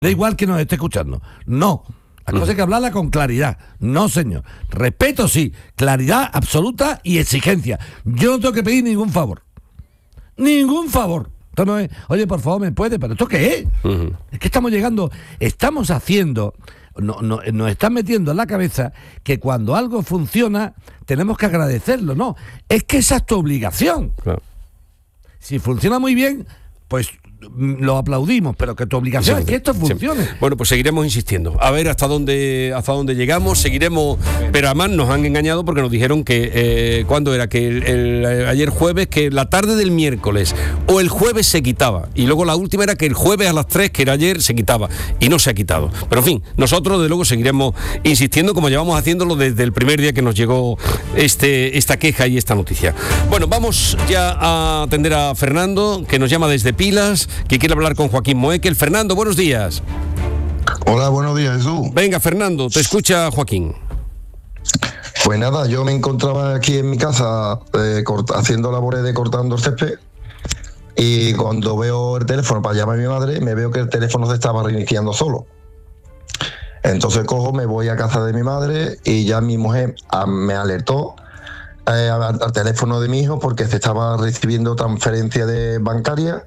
Da igual que nos esté escuchando. No. La cosa hay que hablarla con claridad. No, señor. Respeto, sí. Claridad absoluta y exigencia. Yo no tengo que pedir ningún favor. Ningún favor. Esto no es, oye, por favor, ¿me puede? ¿Pero esto qué es? Es que estamos llegando, estamos haciendo, nos están metiendo en la cabeza que cuando algo funciona tenemos que agradecerlo. No, es que esa es tu obligación. Claro. Si funciona muy bien, pues lo aplaudimos, pero que tu obligación es que esto funcione. Bueno, pues seguiremos insistiendo. A ver hasta dónde llegamos, seguiremos, pero además nos han engañado porque nos dijeron que, ¿cuándo era? Que ayer jueves, que la tarde del miércoles o el jueves se quitaba. Y luego la última era que el jueves a las 3, que era ayer, se quitaba. Y no se ha quitado. Pero en fin, nosotros desde luego seguiremos insistiendo como llevamos haciéndolo desde el primer día que nos llegó esta queja y esta noticia. Bueno, vamos ya a atender a Fernando, que nos llama desde Pilas, que quiere hablar con Joaquín Moekel. Fernando, buenos días. Hola, buenos días, Jesús. Venga, Fernando, te escucha Joaquín. Pues nada, yo me encontraba aquí en mi casa haciendo labores de cortando el césped, y cuando veo el teléfono para llamar a mi madre, me veo que el teléfono se estaba reiniciando solo. Entonces cojo, me voy a casa de mi madre y ya mi mujer me alertó al teléfono de mi hijo porque se estaba recibiendo transferencia bancaria,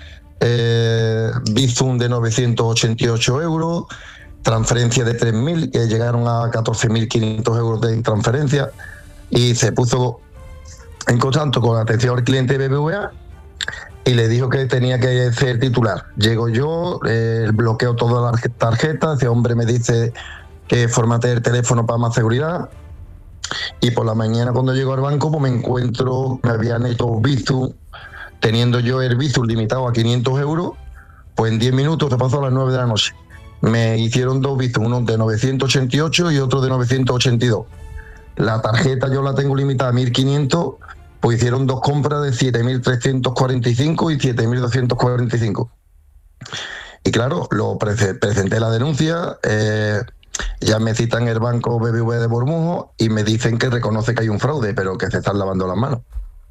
Bizum de 988 euros, transferencia de 3.000, que llegaron a 14.500 euros de transferencia, y se puso en contacto con la atención al cliente BBVA y le dijo que tenía que ser titular. Llego yo, bloqueo todas las tarjetas, ese hombre me dice que formate el teléfono para más seguridad, y por la mañana cuando llego al banco pues me encuentro, me habían hecho Bizum, teniendo yo el Bizum limitado a 500 euros, pues en 10 minutos se pasó a las 9 de la noche. Me hicieron dos Bizum, uno de 988 y otro de 982. La tarjeta yo la tengo limitada a 1.500, pues hicieron dos compras de 7.345 y 7.245. Y claro, presenté la denuncia, ya me citan el banco BBVA de Bormujo y me dicen que reconoce que hay un fraude, pero que se están lavando las manos.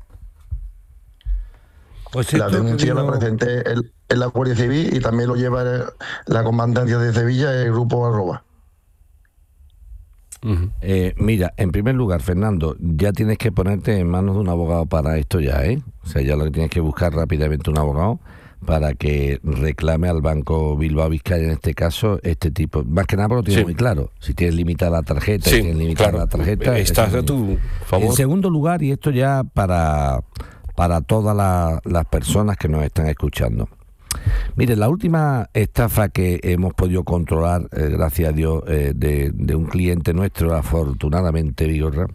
Pues la denuncia la presenté en la Guardia Civil y también lo lleva la Comandancia de Sevilla, el grupo Arroba. Mira, en primer lugar, Fernando, ya tienes que ponerte en manos de un abogado para esto ya, ¿eh? O sea, ya lo que tienes que buscar rápidamente un abogado para que reclame al Banco Bilbao Vizcaya, en este caso, este tipo. Más que nada porque lo tienes muy claro. Si tienes limitada la tarjeta, sí, tienes limitada la tarjeta... Estás a tu favor. En segundo lugar, y esto ya para todas las personas que nos están escuchando. Mire, la última estafa que hemos podido controlar, gracias a Dios, de un cliente nuestro, afortunadamente, Vigorra,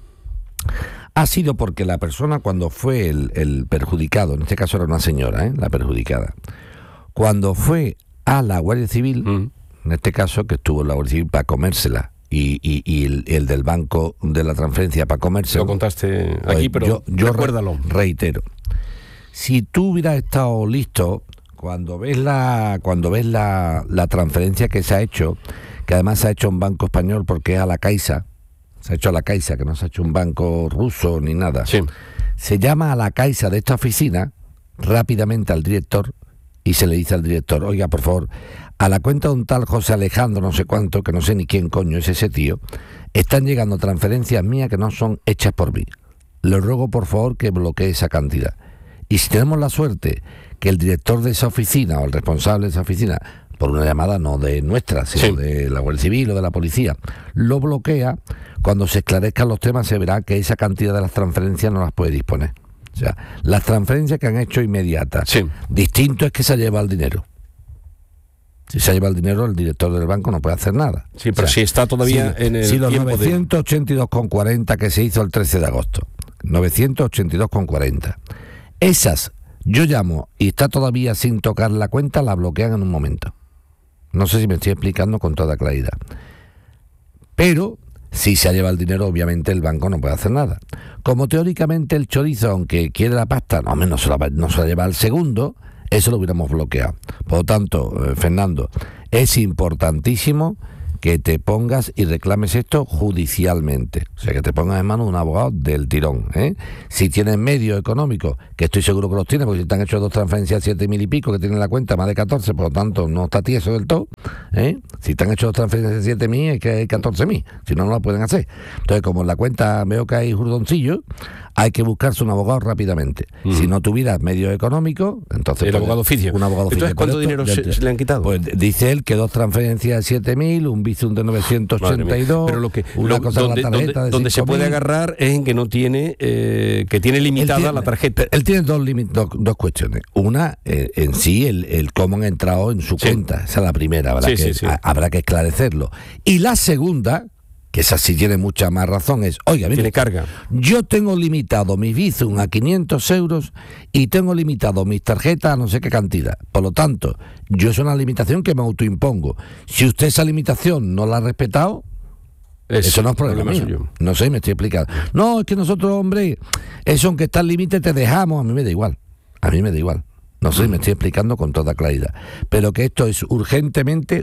ha sido porque la persona, cuando fue el perjudicado, en este caso era una señora, la perjudicada, cuando fue a la Guardia Civil, en este caso que estuvo en la Guardia Civil para comérsela, y el del banco de la transferencia para comérsela. Lo contaste aquí, pero yo recuérdalo. Reitero, si tú hubieras estado listo cuando ves la transferencia que se ha hecho, que además se ha hecho un banco español porque es a la Caixa, se ha hecho a la Caixa, que no se ha hecho un banco ruso ni nada. Sí. Se llama a la Caixa de esta oficina rápidamente al director y se le dice al director, oiga, por favor, a la cuenta de un tal José Alejandro no sé cuánto, que no sé ni quién coño es ese tío, están llegando transferencias mías que no son hechas por mí. Le ruego por favor que bloquee esa cantidad. Y si tenemos la suerte que el director de esa oficina o el responsable de esa oficina, por una llamada no de nuestra, sino de la Guardia Civil o de la policía, lo bloquea, cuando se esclarezcan los temas se verá que esa cantidad de las transferencias no las puede disponer. O sea, las transferencias que han hecho inmediatas, distinto es que se lleva el dinero. Si se lleva el dinero, el director del banco no puede hacer nada. Sí, pero si está todavía en el los tiempo 982,40 que se hizo el 13 de agosto, 982,40, esas yo llamo y está todavía sin tocar la cuenta, la bloquean en un momento. No sé si me estoy explicando con toda claridad. Pero si se ha llevado el dinero, obviamente el banco no puede hacer nada. Como teóricamente el chorizo, aunque quiere la pasta, no se la lleva al segundo, eso lo hubiéramos bloqueado. Por lo tanto, Fernando, es importantísimo que te pongas y reclames esto judicialmente. O sea, que te pongas en manos un abogado del tirón, ¿eh? Si tienes medios económicos, que estoy seguro que los tienes, porque si te han hecho 2 transferencias 7.000 y pico, que tienen la cuenta más de 14, por lo tanto no está tieso del todo, ¿eh? Si te han hecho 2 transferencias de 7.000, es que hay 14.000, si no, no la pueden hacer. Entonces, como en la cuenta veo que hay jurdoncillo, hay que buscarse un abogado rápidamente. Si no tuvieras medios económicos, entonces... El abogado oficio. Un abogado oficio. Entonces, ¿cuánto dinero se le han quitado? Pues dice él que 2 transferencias de 7.000, un Bizum de 982, pero una cosa donde, de la tarjeta de donde se 5.000. puede agarrar es en que no tiene, que tiene limitada la tarjeta. Él tiene dos cuestiones. Una, en sí, el cómo han entrado en su cuenta. Esa es la primera, ¿verdad? Habrá que esclarecerlo. Y la segunda, que esa sí tiene mucha más razón, es, oiga, mire, tiene carga. Yo tengo limitado mi Bizum a 500 euros y tengo limitado mis tarjetas a no sé qué cantidad. Por lo tanto, yo es una limitación que me autoimpongo. Si usted esa limitación no la ha respetado, eso no es problema mío. Suyo. No sé, me estoy explicando. No, es que nosotros, hombre, eso aunque está al límite te dejamos. A mí me da igual. No sé, me estoy explicando con toda claridad. Pero que esto es urgentemente,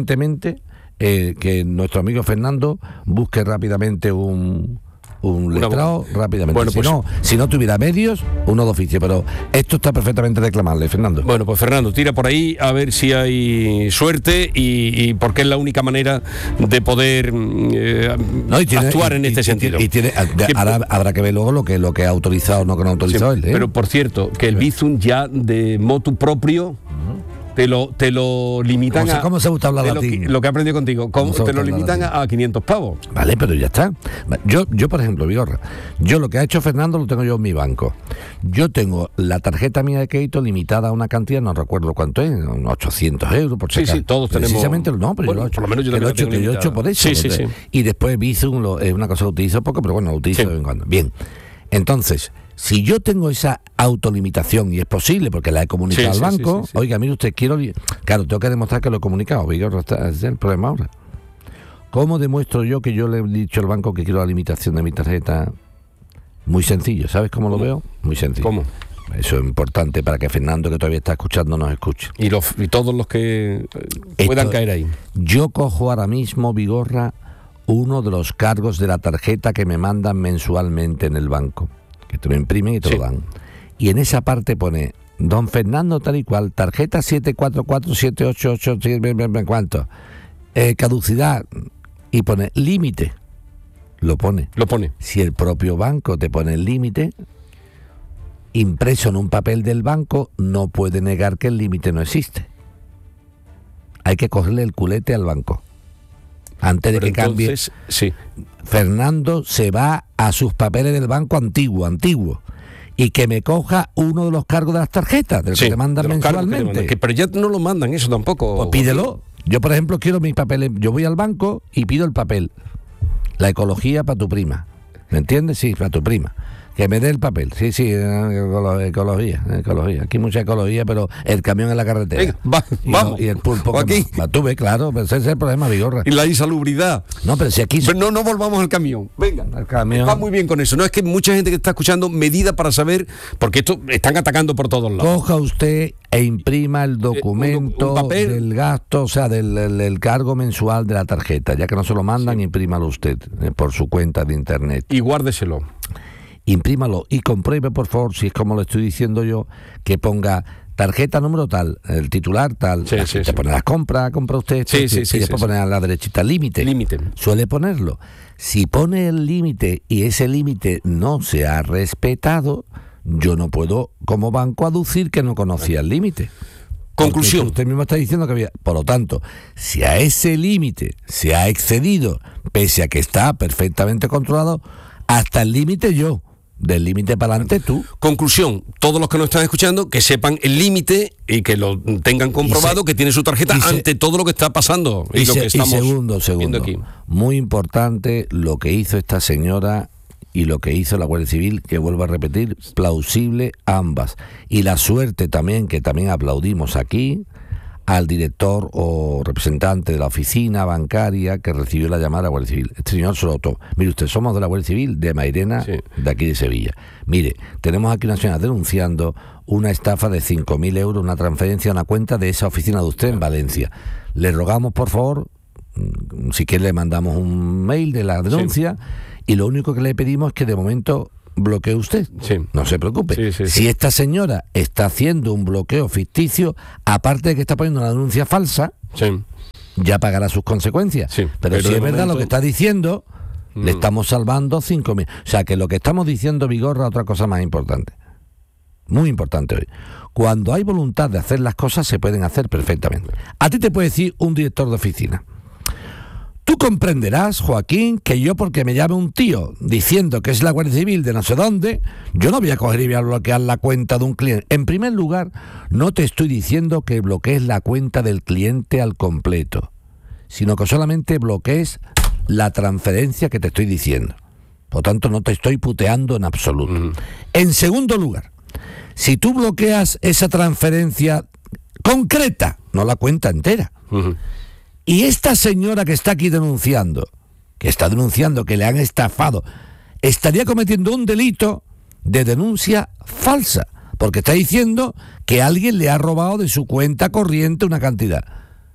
que nuestro amigo Fernando busque rápidamente un letrado rápidamente. Bueno, pues, si no tuviera medios, uno de oficio, pero esto está perfectamente reclamable, Fernando. Bueno, pues Fernando, tira por ahí a ver si hay suerte y porque es la única manera de poder actuar en este sentido. Habrá que ver luego lo que ha autorizado o no que no ha autorizado él. Pero por cierto, que el Bizum ya de motu propio te lo limitan ¿Cómo se gusta hablar latín? Lo que he aprendido contigo, te lo limitan a 500 pavos. Vale, pero ya está. Yo por ejemplo, Vigorra, yo lo que ha hecho Fernando lo tengo yo en mi banco. Yo tengo la tarjeta mía de crédito limitada a una cantidad, no recuerdo cuánto es, unos 800 euros por Sí, todos precisamente, tenemos. No, pero bueno, por lo menos yo también lo he hecho por eso. Sí. Y después Bizum es una cosa que utilizo poco, pero bueno, lo utilizo de vez en cuando. Bien, entonces, si yo tengo esa autolimitación, y es posible porque la he comunicado al banco, oiga, mire usted, claro, tengo que demostrar que lo he comunicado, ese es el problema ahora. ¿Cómo demuestro yo que yo le he dicho al banco que quiero la limitación de mi tarjeta? Muy sencillo, ¿sabes cómo lo veo? Muy sencillo. ¿Cómo? Eso es importante para que Fernando, que todavía está escuchando, nos escuche. Y todos los que puedan caer ahí. Yo cojo ahora mismo, Vigorra, uno de los cargos de la tarjeta que me mandan mensualmente en el banco, que te lo imprimen y te lo dan. Y en esa parte pone, don Fernando tal y cual, tarjeta 7447888, ¿cuánto? Caducidad, y pone límite. Lo pone. Si el propio banco te pone el límite, impreso en un papel del banco, no puede negar que el límite no existe. Hay que cogerle el culete al banco. Antes de que cambie, Fernando se va a sus papeles del banco antiguo, y que me coja uno de los cargos de las tarjetas, del que te mandan mensualmente. Pero ya no lo mandan eso tampoco. Pues pídelo. Yo, por ejemplo, quiero mis papeles. Yo voy al banco y pido el papel. La ecología para tu prima. ¿Me entiendes? Sí, para tu prima. Que me dé el papel. Sí, ecología. Aquí mucha ecología, pero el camión en la carretera. Venga, vamos. Y el pulpo. Aquí. Tú ves, claro, pero ese es el problema, Vigorra. Y la insalubridad. No, pero si aquí... Pero no volvamos al camión. Venga. Al camión. Va muy bien con eso. No es que mucha gente que está escuchando medida para saber, porque esto están atacando por todos lados. Coja usted e imprima el documento un papel del gasto, o sea, del cargo mensual de la tarjeta. Ya que no se lo mandan, imprímalo usted por su cuenta de internet. Y guárdeselo. Imprímalo y compruebe, por favor, si es como lo estoy diciendo yo, que ponga tarjeta número tal, el titular tal, te pone las compra usted, y después pone a la derechita límite. Suele ponerlo. Si pone el límite y ese límite no se ha respetado, yo no puedo, como banco, aducir que no conocía el límite. Conclusión. Usted mismo está diciendo que había. Por lo tanto, si a ese límite se ha excedido, pese a que está perfectamente controlado, hasta el límite yo. Del límite para adelante tú. Conclusión, todos los que nos están escuchando, que sepan el límite y que lo tengan comprobado, que tiene su tarjeta ante todo lo que está pasando. Y lo que estamos segundo, viendo aquí. Muy importante lo que hizo esta señora y lo que hizo la Guardia Civil, que vuelvo a repetir, plausible ambas. Y la suerte también, que también aplaudimos aquí, al director o representante de la oficina bancaria que recibió la llamada de la Guardia Civil. Este señor Soto, mire usted, somos de la Guardia Civil de Mairena, de aquí de Sevilla. Mire, tenemos aquí una señora denunciando una estafa de 5.000 euros, una transferencia a una cuenta de esa oficina de usted en Valencia. Le rogamos, por favor, Si quiere le mandamos un mail de la denuncia, y lo único que le pedimos es que de momento bloquee usted. Sí. No se preocupe. Si esta señora está haciendo un bloqueo ficticio, aparte de que está poniendo una denuncia falsa, ya pagará sus consecuencias. Pero si es verdad lo que está diciendo, le estamos salvando 5.000. O sea, que lo que estamos diciendo, Vigorra, otra cosa más importante. Muy importante hoy. Cuando hay voluntad de hacer las cosas, se pueden hacer perfectamente. A ti te puede decir un director de oficina: tú comprenderás, Joaquín, que yo, porque me llame un tío diciendo que es la Guardia Civil de no sé dónde, yo no voy a coger y voy a bloquear la cuenta de un cliente. En primer lugar, no te estoy diciendo que bloquees la cuenta del cliente al completo, sino que solamente bloquees la transferencia que te estoy diciendo. Por tanto, no te estoy puteando en absoluto. En segundo lugar, si tú bloqueas esa transferencia concreta, no la cuenta entera, y esta señora que está aquí denunciando, que le han estafado, estaría cometiendo un delito de denuncia falsa, porque está diciendo que alguien le ha robado de su cuenta corriente una cantidad.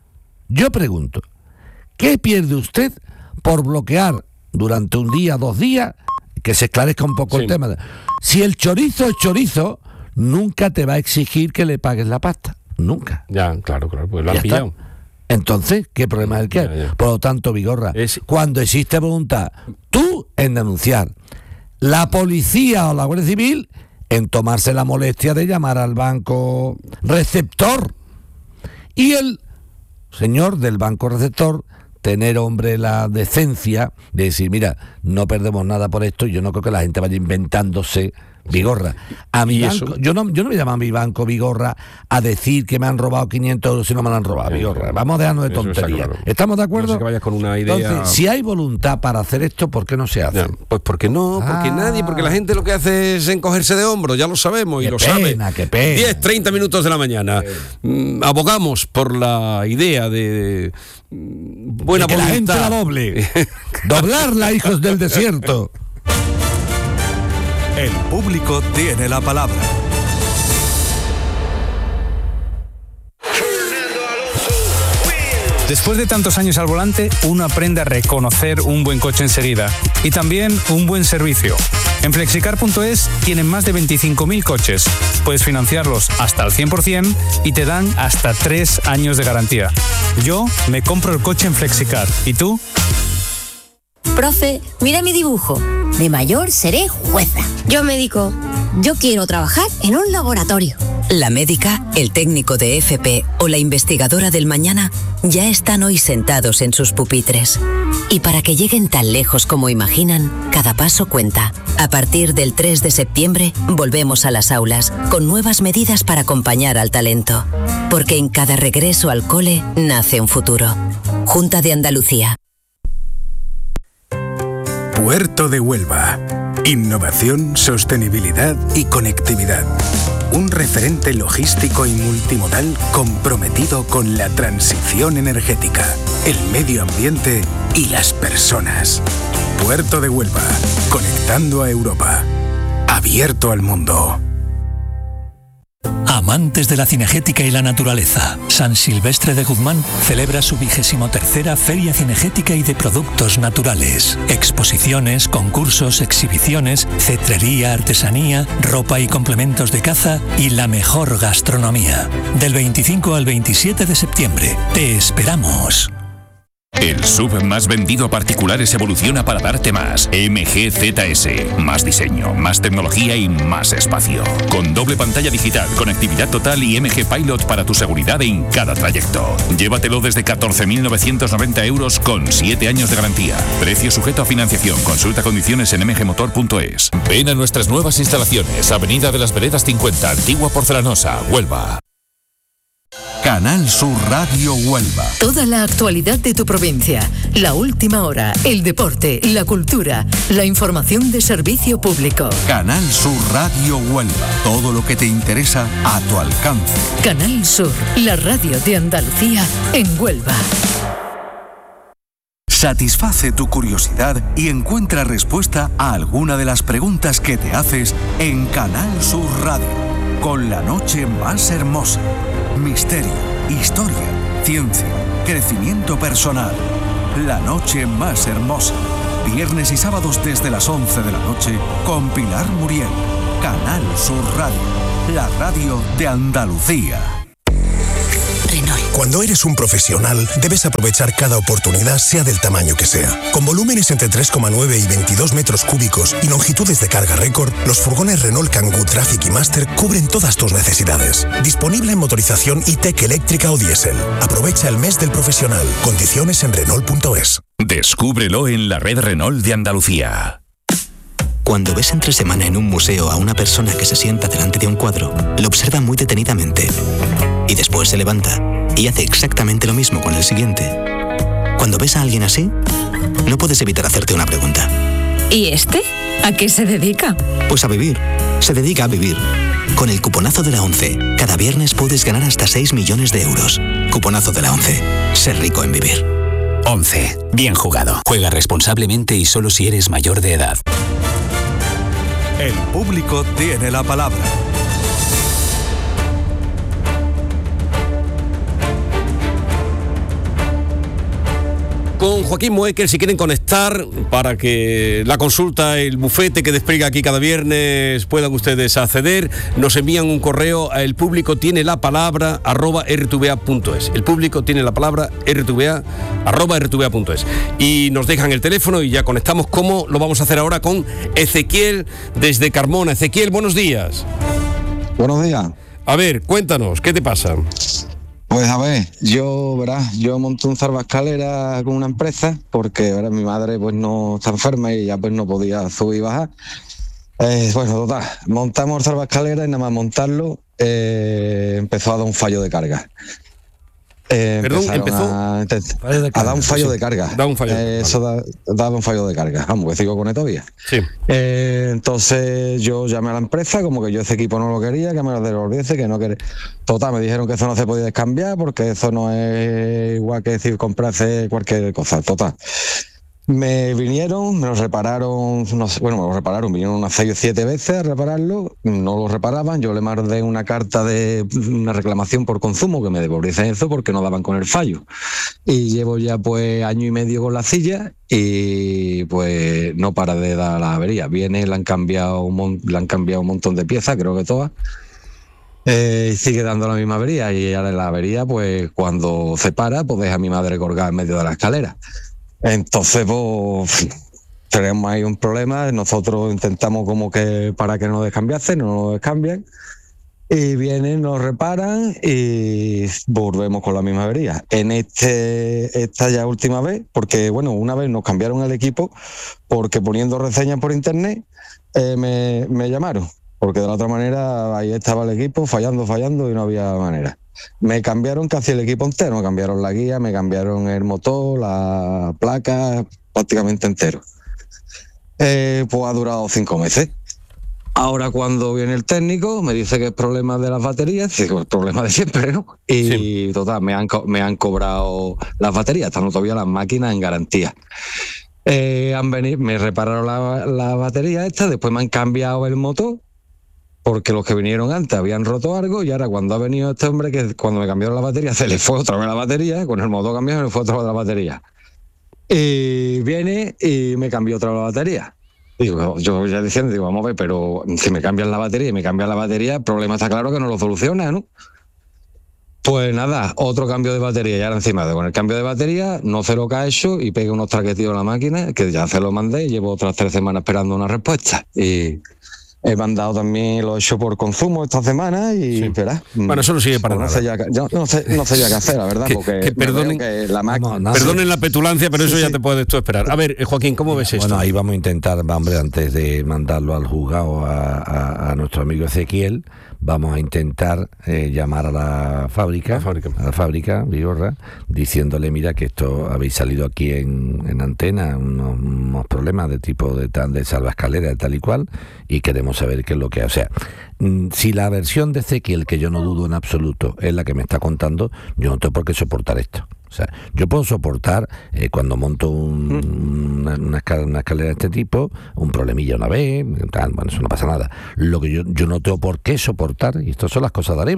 Yo pregunto, ¿qué pierde usted por bloquear durante un día, 2 días, que se esclarezca un poco el tema? Si el chorizo es chorizo, nunca te va a exigir que le pagues la pasta. Nunca. Ya, claro, pues lo han pillado. Entonces, ¿qué problema es el que hay? Por lo tanto, Vigorra, cuando existe voluntad, tú en denunciar, la policía o la Guardia Civil en tomarse la molestia de llamar al banco receptor, y el señor del banco receptor tener, hombre, la decencia de decir: mira, no perdemos nada por esto. Yo no creo que la gente vaya inventándose, Vigorra. A mi banco, yo no me llamo a mi banco, Vigorra, a decir que me han robado 500 euros si no me lo han robado, Vigorra. Vamos a dejarnos de tonterías. Claro. ¿Estamos de acuerdo? No sé que vayas con una idea. Entonces, si hay voluntad para hacer esto, ¿por qué no se hace? Pues porque no, porque la gente lo que hace es encogerse de hombros, ya lo sabemos y lo sabe. Qué pena. 10, 30 minutos de la mañana. Abogamos por la idea de buena que voluntad. La gente la doble. Doblarla, hijos del desierto. El público tiene la palabra. Después de tantos años al volante, uno aprende a reconocer un buen coche enseguida y también un buen servicio. En Flexicar.es tienen más de 25.000 coches. Puedes financiarlos hasta el 100% y te dan hasta 3 años de garantía. Yo me compro el coche en Flexicar. ¿Y tú? Profe, mira mi dibujo. De mayor seré jueza. Yo médico. Yo quiero trabajar en un laboratorio. La médica, el técnico de FP o la investigadora del mañana ya están hoy sentados en sus pupitres. Y para que lleguen tan lejos como imaginan, cada paso cuenta. A partir del 3 de septiembre, volvemos a las aulas con nuevas medidas para acompañar al talento. Porque en cada regreso al cole nace un futuro. Junta de Andalucía. Puerto de Huelva. Innovación, sostenibilidad y conectividad. Un referente logístico y multimodal comprometido con la transición energética, el medio ambiente y las personas. Puerto de Huelva, conectando a Europa. Abierto al mundo. Amantes de la cinegética y la naturaleza, San Silvestre de Guzmán celebra su 23ª Feria Cinegética y de Productos Naturales. Exposiciones, concursos, exhibiciones, cetrería, artesanía, ropa y complementos de caza y la mejor gastronomía. Del 25 al 27 de septiembre. Te esperamos. El SUV más vendido a particulares evoluciona para darte más. MG ZS. Más diseño, más tecnología y más espacio. Con doble pantalla digital, conectividad total y MG Pilot para tu seguridad en cada trayecto. Llévatelo desde 14.990 euros con 7 años de garantía. Precio sujeto a financiación. Consulta condiciones en mgmotor.es. Ven a nuestras nuevas instalaciones. Avenida de las Veredas 50, Antigua Porcelanosa, Huelva. Canal Sur Radio Huelva. Toda la actualidad de tu provincia, la última hora, el deporte, la cultura, la información de servicio público. Canal Sur Radio Huelva. Todo lo que te interesa a tu alcance. Canal Sur, la radio de Andalucía en Huelva. Satisface tu curiosidad y encuentra respuesta a alguna de las preguntas que te haces en Canal Sur Radio. Con la noche más hermosa. Misterio, historia, ciencia, crecimiento personal. La noche más hermosa. Viernes y sábados desde las 11 de la noche con Pilar Muriel. Canal Sur Radio, la radio de Andalucía. Renault. Cuando eres un profesional, debes aprovechar cada oportunidad, sea del tamaño que sea. Con volúmenes entre 3,9 y 22 metros cúbicos y longitudes de carga récord, los furgones Renault Kangoo Traffic y Master cubren todas tus necesidades. Disponible en motorización e-tech eléctrica o diésel. Aprovecha el mes del profesional. Condiciones en Renault.es. Descúbrelo en la red Renault de Andalucía. Cuando ves entre semana en un museo a una persona que se sienta delante de un cuadro, lo observa muy detenidamente y después se levanta y hace exactamente lo mismo con el siguiente. Cuando ves a alguien así, no puedes evitar hacerte una pregunta. ¿Y este? ¿A qué se dedica? Pues a vivir. Se dedica a vivir. Con el cuponazo de la ONCE, cada viernes puedes ganar hasta 6 millones de euros. Cuponazo de la ONCE. Ser rico en vivir. 11. Bien jugado. Juega responsablemente y solo si eres mayor de edad. El público tiene la palabra. Con Joaquín Moekel, si quieren conectar para que la consulta, el bufete que despliega aquí cada viernes, puedan ustedes acceder, nos envían un correo a elpublicotienelapalabra @rtva.es. El público tiene la palabra rtva@rtva.es. Y nos dejan el teléfono y ya conectamos, como lo vamos a hacer ahora con Ezequiel desde Carmona. Ezequiel, buenos días. Buenos días. A ver, cuéntanos, ¿qué te pasa? Pues a ver, yo monté un salvaescalera con una empresa porque mi madre pues no está enferma y ya pues no podía subir y bajar. Bueno, total, montamos el salvaescalera y nada más montarlo empezó a dar un fallo de carga. Empezó a dar un fallo de carga. Eso daba un fallo de carga. Vamos, que sigo con él todavía. Sí. Entonces yo llamé a la empresa, como que yo ese equipo no lo quería, que me lo devolviese, que no quería. Total, me dijeron que eso no se podía descambiar porque eso no es igual que decir comprarse cualquier cosa. Total. Me vinieron, me lo repararon, vinieron unas 6 o 7 veces a repararlo, no lo reparaban, yo le mandé una carta de una reclamación por consumo que me devolviesen eso porque no daban con el fallo. Y llevo ya pues 1 año y medio con la silla y pues no para de dar la avería. Le han cambiado un montón de piezas, creo que todas. Y sigue dando la misma avería y ahora la avería pues cuando se para pues deja a mi madre colgada en medio de la escalera. Entonces, pues, tenemos ahí un problema. Nosotros intentamos como que para que no descambiasen, no lo descambian. Y vienen, nos reparan y volvemos con la misma avería. Esta ya última vez, porque bueno, una vez nos cambiaron el equipo porque poniendo reseñas por internet me llamaron. Porque de la otra manera ahí estaba el equipo fallando y no había manera. Me cambiaron casi el equipo entero, me cambiaron la guía, me cambiaron el motor, la placa, prácticamente entero. Pues ha durado 5 meses. Ahora cuando viene el técnico me dice que es problema de las baterías, digo, el problema de siempre, ¿no? Y sí. Total, me han cobrado las baterías, están todavía las máquinas en garantía. Han venido, me repararon la batería esta, después me han cambiado el motor, porque los que vinieron antes habían roto algo y ahora cuando ha venido este hombre, que cuando me cambiaron la batería, se le fue otra vez la batería, con el motor cambiado me fue otra vez la batería. Y viene y me cambió otra vez la batería. Digo, yo ya diciendo, vamos a ver, pero si me cambian la batería el problema está claro que no lo soluciona, ¿no? Pues nada, otro cambio de batería y ahora encima con el cambio de batería no sé lo que ha hecho y pegué unos traquetillos a la máquina que ya se lo mandé y llevo otras 3 semanas esperando una respuesta. Y he mandado también lo hecho por consumo esta semana y verás. Bueno, eso no sirve para nada. No sé ya qué hacer, la verdad, porque perdonen la petulancia, pero eso ya te puedes tú esperar. A ver, Joaquín, ¿cómo ves esto? Bueno, ahí vamos a intentar, hombre, antes de mandarlo al juzgado a nuestro amigo Ezequiel, vamos a intentar llamar a la fábrica Vigorra, diciéndole, mira, que esto habéis salido aquí en antena, unos problemas de tipo de salvaescalera, de tal y cual, y queremos saber qué es lo que hay. O sea, si la versión de Ezequiel, que yo no dudo en absoluto, es la que me está contando, yo no tengo por qué soportar esto. O sea, yo puedo soportar cuando monto una escalera de este tipo, un problemilla una vez, tal, bueno, eso no pasa nada. Lo que yo no tengo por qué soportar, y esto son las cosas de Arévalo,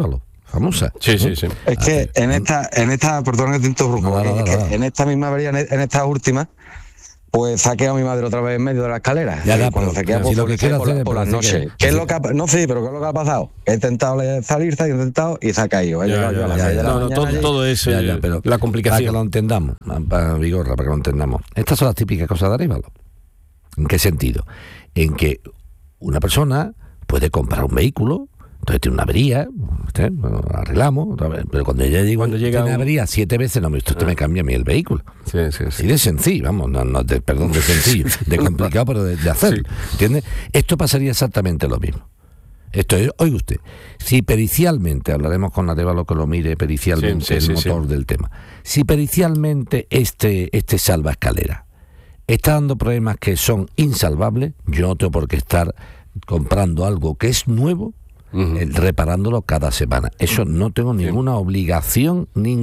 famosa. Sí. Es que en esta, perdón que te interrumpo, en esta misma avería, en esta última, pues saqué a mi madre otra vez en medio de la escalera. Cuando se queda por las noches. ¿Qué es lo que ha pasado? He intentado salir, y se ha caído. Todo es pero la complicación. Para que lo entendamos, Vigorra, para que lo entendamos. Estas son las típicas cosas de Arévalo. ¿En qué sentido? En que una persona puede comprar un vehículo, entonces tiene una avería, lo arreglamos, pero cuando llega una avería 7 veces, no, usted me cambia a mí el vehículo. Sí, de sencillo, vamos, perdón, de sencillo, de complicado, pero de hacerlo, ¿entiende? Esto pasaría exactamente lo mismo. Esto es, oiga usted, si pericialmente, hablaremos con Arévalo que lo mire pericialmente el motor del tema, si pericialmente este salvaescalera está dando problemas que son insalvables, yo no tengo por qué estar comprando algo que es nuevo, reparándolo cada semana. Eso no tengo ninguna obligación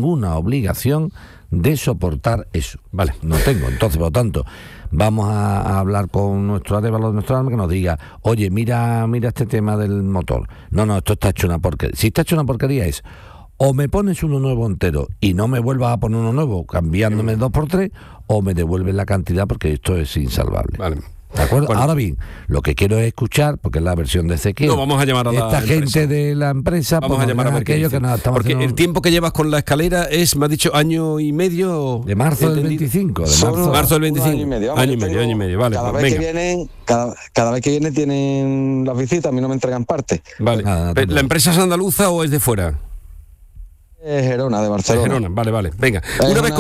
de soportar eso. Vale. No tengo. Entonces, por lo tanto, vamos a hablar con nuestro Arévalo, nuestro alma, que nos diga, oye, mira este tema del motor. No, esto está hecho una porquería. Si está hecho una porquería es, o me pones uno nuevo entero y no me vuelvas a poner uno nuevo cambiándome 2x3, o me devuelves la cantidad porque esto es insalvable. Vale. ¿De acuerdo? Bueno, ahora bien, lo que quiero es escuchar, porque es la versión de Ezequiel. No, vamos a llamar a esta gente de la empresa. Vamos a llamar a ver aquello que nos estamos haciendo. El tiempo que llevas con la escalera es, me has dicho, año y medio. De marzo del 25. Marzo del 25. Año y medio, vale. Cada vez que vienen, cada vez que vienen tienen las visitas, a mí no me entregan parte. Vale. ¿La empresa es andaluza o es de fuera? Gerona, de Barcelona. Vale. Venga, una vez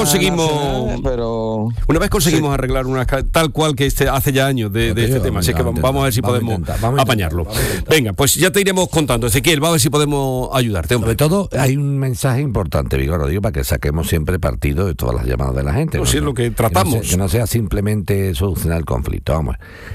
conseguimos arreglar una tal cual que hace ya años de este tema, así que vamos a ver si podemos apañarlo. Venga, pues ya te iremos contando, Ezequiel, vamos a ver si podemos ayudarte, hombre. Sobre todo hay un mensaje importante, Vigor, lo digo para que saquemos siempre partido de todas las llamadas de la gente. Sí, es lo que tratamos. Que no sea simplemente solucionar el conflicto, vamos.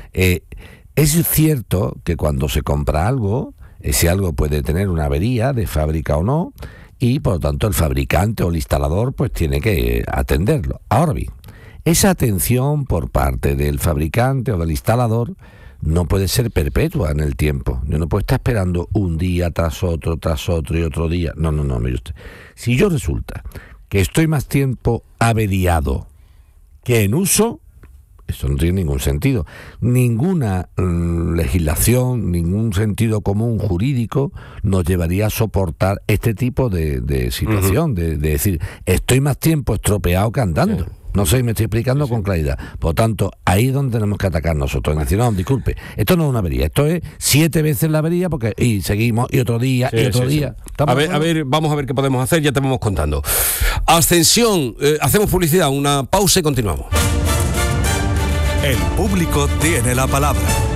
Es cierto que cuando se compra algo, ese algo puede tener una avería de fábrica o no, y por lo tanto el fabricante o el instalador pues tiene que atenderlo. Ahora bien, esa atención por parte del fabricante o del instalador no puede ser perpetua en el tiempo. Yo no puedo estar esperando un día tras otro y otro día. No, mire usted. Si yo resulta que estoy más tiempo averiado que en uso, eso no tiene ningún sentido. Ninguna legislación, ningún sentido común jurídico nos llevaría a soportar este tipo de situación, de decir, estoy más tiempo estropeado que andando. No sé, me estoy explicando con claridad. Por lo tanto, ahí es donde tenemos que atacar nosotros. Decir, no, disculpe, esto no es una avería, esto es 7 veces la avería, porque y seguimos, y otro día, y otro día. A ver, vamos a ver qué podemos hacer, ya te vamos contando. Ascensión, hacemos publicidad, una pausa y continuamos. El público tiene la palabra.